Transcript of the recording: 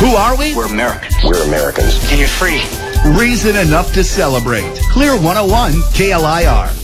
Who are we? We're Americans. We're Americans. And you're free. Reason enough to celebrate. Clear 101 KLIR.